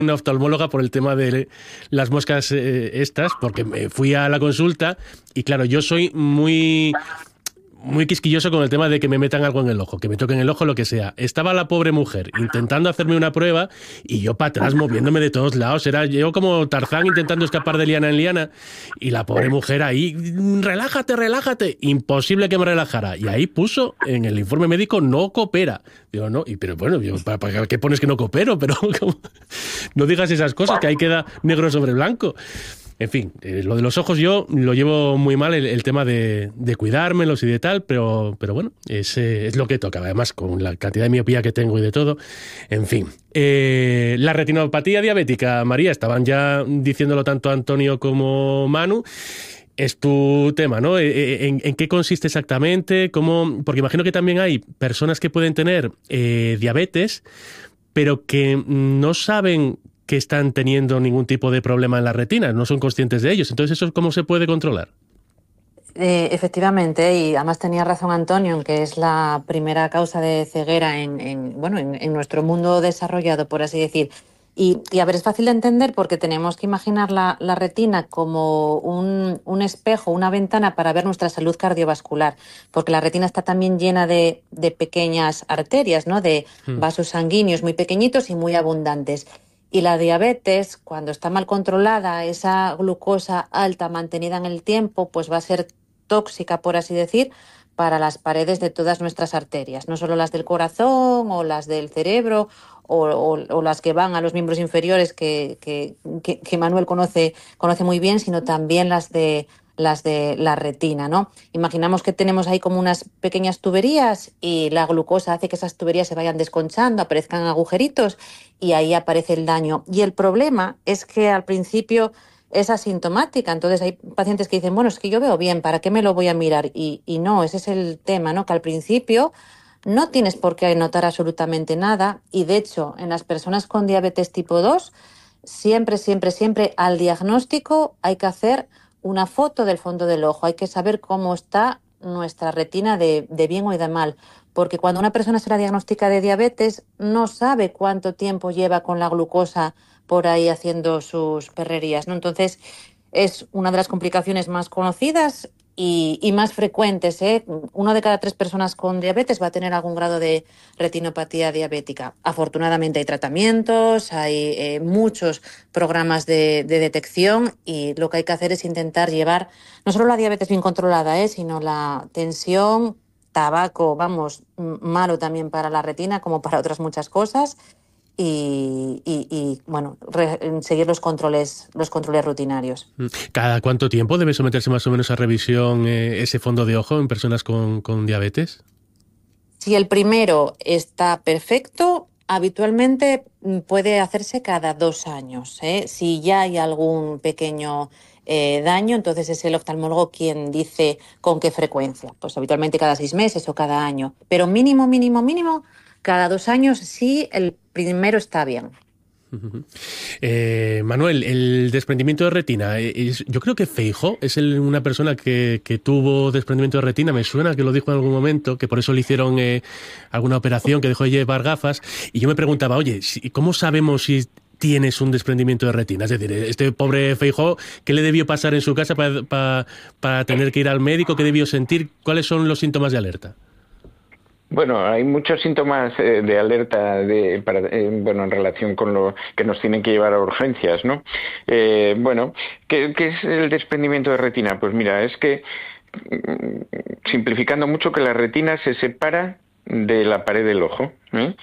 una oftalmóloga por el tema de las moscas estas, porque me fui a la consulta y claro, yo soy muy quisquilloso con el tema de que me metan algo en el ojo, que me toquen el ojo, lo que sea. Estaba la pobre mujer intentando hacerme una prueba y yo para atrás moviéndome de todos lados. Era yo como Tarzán intentando escapar de liana en liana y la pobre mujer ahí, relájate, relájate. Imposible que me relajara. Y ahí puso en el informe médico no coopera. Digo, no, pero bueno, ¿para qué pones que no coopero? Pero no digas esas cosas, que ahí queda negro sobre blanco. En fin, lo de los ojos yo lo llevo muy mal, el tema de cuidármelos y de tal, pero bueno, es lo que toca, además con la cantidad de miopía que tengo y de todo. En fin, la retinopatía diabética, María, estaban ya diciéndolo tanto Antonio como Manu. Es tu tema, ¿no? ¿En qué consiste exactamente? ¿Cómo? Porque imagino que también hay personas que pueden tener diabetes, pero que no saben que están teniendo ningún tipo de problema en la retina, no son conscientes de ellos. Entonces, ¿eso cómo se puede controlar? Efectivamente, y además tenía razón Antonio en que es la primera causa de ceguera en nuestro mundo desarrollado, por así decir. Y a ver, es fácil de entender porque tenemos que imaginar la retina como un espejo, una ventana para ver nuestra salud cardiovascular, porque la retina está también llena de pequeñas arterias, ¿no? De vasos sanguíneos muy pequeñitos y muy abundantes. Y la diabetes, cuando está mal controlada, esa glucosa alta mantenida en el tiempo, pues va a ser tóxica, por así decir, para las paredes de todas nuestras arterias, no solo las del corazón o las del cerebro o las que van a los miembros inferiores que Manuel conoce muy bien, sino también las de la retina, ¿no? Imaginamos que tenemos ahí como unas pequeñas tuberías y la glucosa hace que esas tuberías se vayan desconchando, aparezcan agujeritos y ahí aparece el daño. Y el problema es que al principio es asintomática. Entonces hay pacientes que dicen, bueno, es que yo veo bien, ¿para qué me lo voy a mirar? Y no, ese es el tema, ¿no? Que al principio no tienes por qué notar absolutamente nada y de hecho en las personas con diabetes tipo 2 siempre, siempre, siempre al diagnóstico hay que hacer una foto del fondo del ojo, hay que saber cómo está nuestra retina de bien o de mal, porque cuando una persona se la diagnostica de diabetes no sabe cuánto tiempo lleva con la glucosa por ahí haciendo sus perrerías, ¿no? Entonces es una de las complicaciones más conocidas y más frecuentes, ¿eh? 1 de cada 3 personas con diabetes va a tener algún grado de retinopatía diabética. Afortunadamente hay tratamientos, hay muchos programas de detección y lo que hay que hacer es intentar llevar no solo la diabetes bien controlada, sino la tensión, tabaco, vamos, malo también para la retina como para otras muchas cosas. Bueno, seguir los controles rutinarios. ¿Cada cuánto tiempo debe someterse más o menos a revisión ese fondo de ojo en personas con diabetes? Si el primero está perfecto, habitualmente puede hacerse cada 2 años, ¿eh? Si ya hay algún pequeño daño, entonces es el oftalmólogo quien dice con qué frecuencia. Pues habitualmente cada 6 meses o cada año. Pero mínimo, mínimo, mínimo, cada 2 años si el primero está bien. Manuel, el desprendimiento de retina, yo creo que Feijóo es una persona que tuvo desprendimiento de retina, me suena que lo dijo en algún momento, que por eso le hicieron alguna operación, que dejó de llevar gafas, y yo me preguntaba, oye, ¿cómo sabemos si tienes un desprendimiento de retina? Es decir, este pobre Feijóo, ¿qué le debió pasar en su casa para tener que ir al médico? ¿Qué debió sentir? ¿Cuáles son los síntomas de alerta? Bueno, hay muchos síntomas de alerta en relación con lo que nos tienen que llevar a urgencias, ¿no? ¿Qué es el desprendimiento de retina? Pues mira, es que, simplificando mucho, que la retina se separa de la pared del ojo, ¿eh?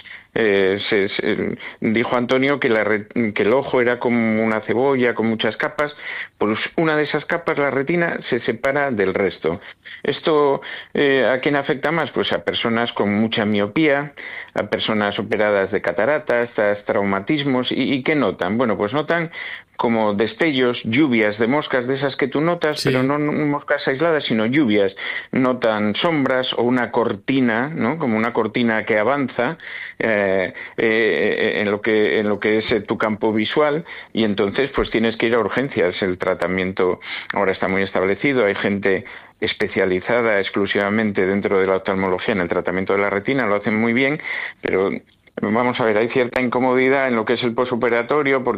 Dijo Antonio que el ojo era como una cebolla con muchas capas, pues una de esas capas, la retina, se separa del resto. ¿Esto a quién afecta más? Pues a personas con mucha miopía, a personas operadas de cataratas, a traumatismos, ¿y qué notan? Bueno, pues notan como destellos, lluvias de moscas de esas que tú notas, sí, pero no moscas aisladas, sino lluvias. Notan sombras o una cortina, ¿no? Como una cortina que avanza en lo que es tu campo visual, y entonces pues tienes que ir a urgencias. El tratamiento ahora está muy establecido, hay gente especializada exclusivamente dentro de la oftalmología en el tratamiento de la retina, lo hacen muy bien, pero Vamos a ver, hay cierta incomodidad en lo que es el posoperatorio, porque